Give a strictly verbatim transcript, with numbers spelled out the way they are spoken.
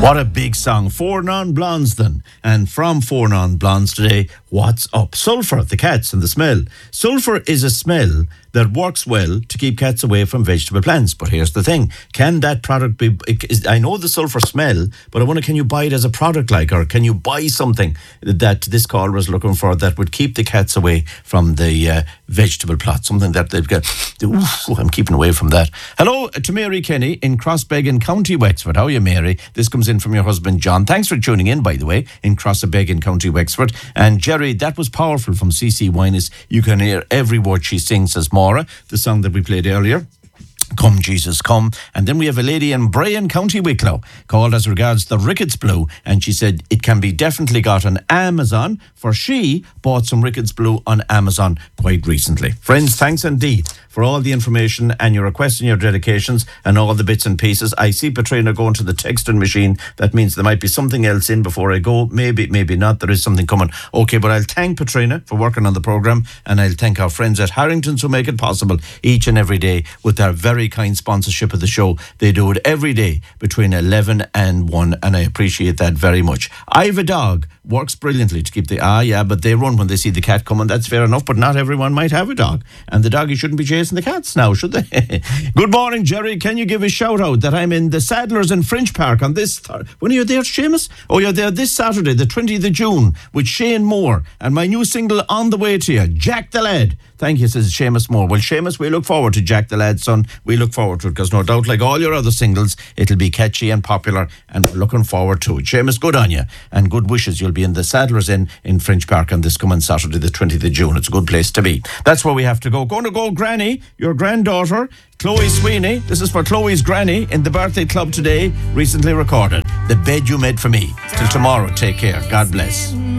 What a big song. Four Non-Blondes then. And from Four Non-Blondes today, what's up? Sulphur, the cats and the smell. Sulphur is a smell that works well to keep cats away from vegetable plants. But here's the thing. Can that product be... Is, I know the sulphur smell, but I wonder, can you buy it as a product like, or can you buy something that this caller was looking for that would keep the cats away from the uh, vegetable plot? Something that they've got... Oof, I'm keeping away from that. Hello to Mary Kenny in Crossbegan, County Wexford. How are you, Mary? This comes in from your husband, John. Thanks for tuning in, by the way, in Crossbegan, County Wexford. And Jerry, that was powerful from C C Winus. You can hear every word she sings, says Maura, the song that we played earlier. Come, Jesus, come. And then we have a lady in Brayan, County Wicklow, called as regards the Ricketts Blue. And she said it can be definitely got on Amazon, for she bought some Ricketts Blue on Amazon quite recently. Friends, thanks indeed for all the information and your requests and your dedications and all the bits and pieces. I see Petrina going to the texting machine. That means there might be something else in before I go. Maybe, maybe not. There is something coming. Okay, but I'll thank Petrina for working on the programme, and I'll thank our friends at Harrington's who make it possible each and every day with their very kind sponsorship of the show. They do it every day between eleven and one, and I appreciate that very much. I have a dog, works brilliantly to keep the... Ah, yeah, but they run when they see the cat coming. That's fair enough, but not everyone might have a dog. And the doggy shouldn't be chasing the cats now, should they? Good morning, Jerry. Can you give a shout out that I'm in the Saddlers in Fringe Park on this... Th- when are you there, Seamus? Oh, you're there this Saturday, the twentieth of June, with Shane Moore, and my new single On the Way to You, Jack the Lad. Thank you, says Seamus Moore. Well, Seamus, we look forward to Jack the Lad, son. We look forward to it, because no doubt, like all your other singles, it'll be catchy and popular, and we're looking forward to it. Seamus, good on you, and good wishes. You'll be in the Saddlers Inn in Fringe Park on this coming Saturday, the twentieth of June. It's a good place to be. That's where we have to go. Going to go, Granny, your granddaughter, Chloe Sweeney. This is for Chloe's granny in the birthday club today, recently recorded. The Bed You Made For Me. Till tomorrow, take care. God bless.